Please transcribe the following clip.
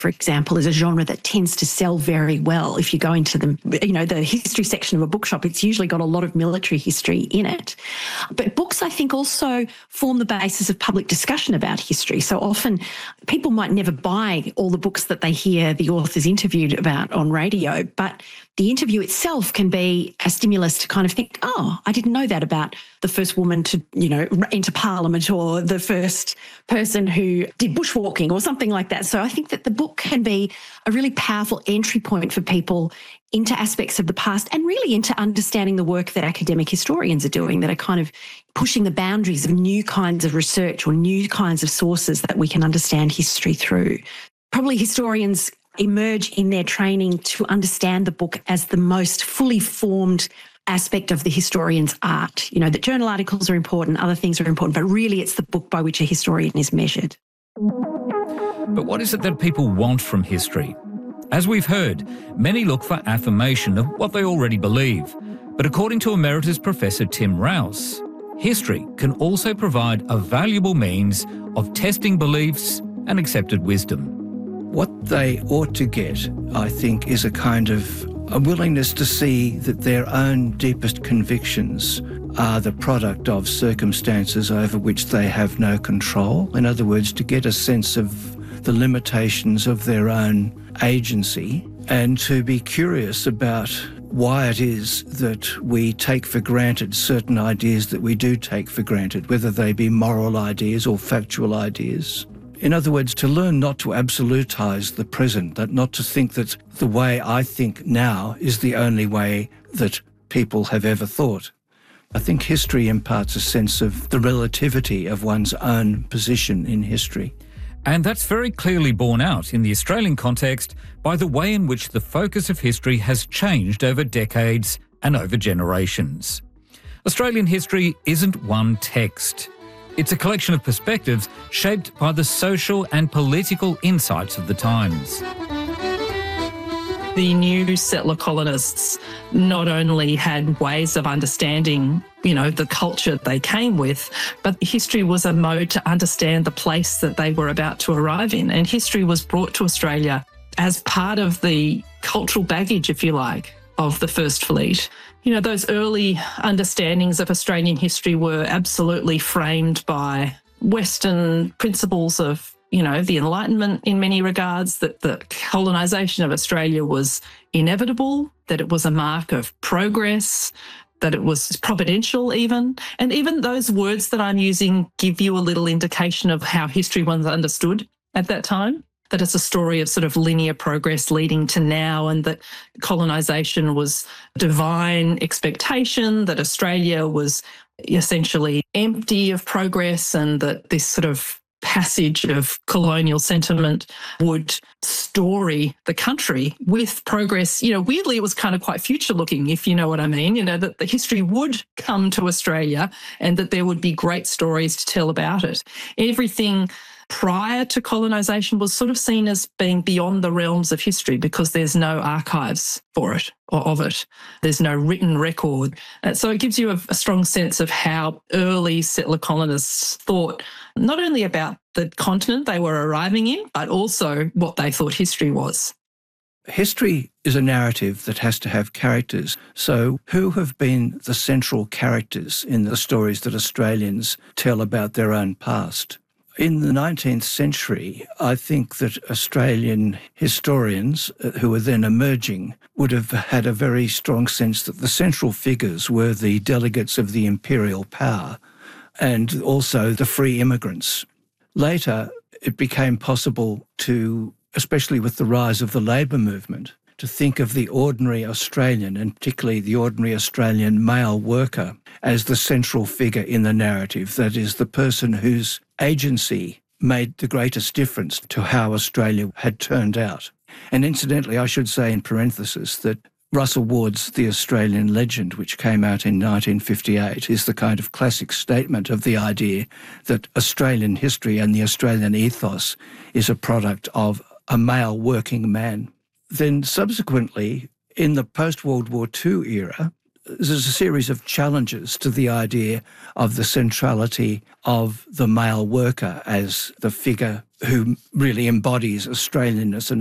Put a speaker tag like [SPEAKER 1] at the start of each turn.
[SPEAKER 1] for example, is a genre that tends to sell very well. If you go into the history section of a bookshop, it's usually got a lot of military history in it. But books, I think, also form the basis of public discussion about history. So often people might never buy all the books that they hear the authors interviewed about on radio, but the interview itself can be a stimulus to kind of think, oh, I didn't know that about the first woman to, enter Parliament, or the first person who did bushwalking or something like that. So I think that the book can be a really powerful entry point for people into aspects of the past and really into understanding the work that academic historians are doing, that are kind of pushing the boundaries of new kinds of research or new kinds of sources that we can understand history through. Probably historians emerge in their training to understand the book as the most fully formed aspect of the historian's art. That journal articles are important, other things are important, but really it's the book by which a historian is measured.
[SPEAKER 2] But what is it that people want from history? As we've heard, many look for affirmation of what they already believe. But according to Emeritus Professor Tim Rouse, history can also provide a valuable means of testing beliefs and accepted wisdom.
[SPEAKER 3] What they ought to get, I think, is a kind of a willingness to see that their own deepest convictions are the product of circumstances over which they have no control. In other words, to get a sense of the limitations of their own agency, and to be curious about why it is that we take for granted certain ideas that we do take for granted, whether they be moral ideas or factual ideas. In other words, to learn not to absolutise the present, that not to think that the way I think now is the only way that people have ever thought. I think history imparts a sense of the relativity of one's own position in history.
[SPEAKER 2] And that's very clearly borne out in the Australian context by the way in which the focus of history has changed over decades and over generations. Australian history isn't one text. It's a collection of perspectives shaped by the social and political insights of the times.
[SPEAKER 4] The new settler colonists not only had ways of understanding, the culture they came with, but history was a mode to understand the place that they were about to arrive in. And history was brought to Australia as part of the cultural baggage, if you like, of the First Fleet. Those early understandings of Australian history were absolutely framed by Western principles of, the Enlightenment in many regards, that the colonisation of Australia was inevitable, that it was a mark of progress, that it was providential even. And even those words that I'm using give you a little indication of how history was understood at that time. That it's a story of sort of linear progress leading to now, and that colonisation was divine expectation, that Australia was essentially empty of progress, and that this sort of passage of colonial sentiment would story the country with progress. Weirdly, it was kind of quite future-looking, if you know what I mean, that the history would come to Australia and that there would be great stories to tell about it. Everything prior to colonisation was sort of seen as being beyond the realms of history because there's no archives for it or of it. There's no written record. So it gives you a strong sense of how early settler colonists thought not only about the continent they were arriving in, but also what they thought history was.
[SPEAKER 3] History is a narrative that has to have characters. So who have been the central characters in the stories that Australians tell about their own past? In the 19th century, I think that Australian historians who were then emerging would have had a very strong sense that the central figures were the delegates of the imperial power and also the free immigrants. Later, it became possible to, especially with the rise of the labour movement, to think of the ordinary Australian, and particularly the ordinary Australian male worker, as the central figure in the narrative. That is, the person whose agency made the greatest difference to how Australia had turned out. And incidentally, I should say in parenthesis that Russell Ward's The Australian Legend, which came out in 1958, is the kind of classic statement of the idea that Australian history and the Australian ethos is a product of a male working man. Then subsequently, in the post-World War II era, there's a series of challenges to the idea of the centrality of the male worker as the figure who really embodies Australianness and